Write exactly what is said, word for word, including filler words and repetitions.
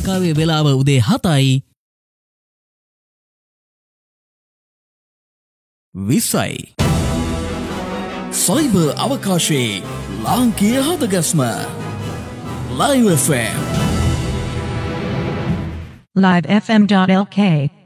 ලංකාවේ වෙලාව උදේ හතයි විස්සයි. සයිබර් අවකාශයේ ලාංකීය හදගස්ම Live F M live f m dot l k